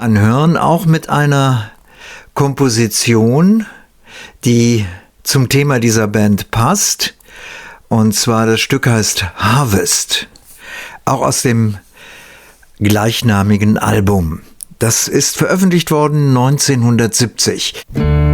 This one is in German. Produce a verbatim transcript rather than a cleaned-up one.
anhören, auch mit einer Komposition, die zum Thema dieser Band passt. Und zwar das Stück heißt Harvest, auch aus dem gleichnamigen Album. Das ist veröffentlicht worden neunzehnhundertsiebzig.